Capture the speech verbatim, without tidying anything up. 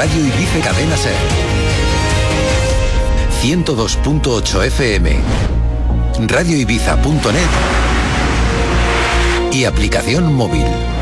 Radio Ibiza Cadena Ser. ciento dos punto ocho F M. radio ibiza punto net y aplicación móvil.